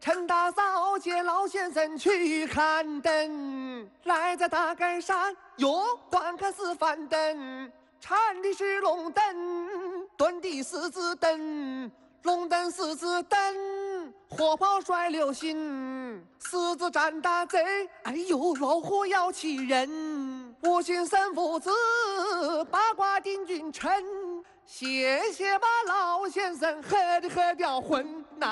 陈大嫂接老先生去看灯，来在大街上哟观看是翻灯，缠的是龙灯，蹲的是子灯，龙灯狮子灯，火炮甩流星，狮子战大贼，哎呦老虎要气人，五行三父子，八卦定君臣，谢谢吧老先生喝掉荤呐。